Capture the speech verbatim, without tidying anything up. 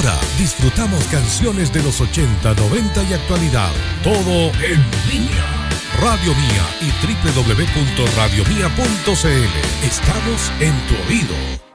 Ahora disfrutamos canciones de los ochenta, noventa y actualidad. Todo en línea. Radio Mía y doble u doble u doble u punto radio mía punto c l. Estamos en tu oído.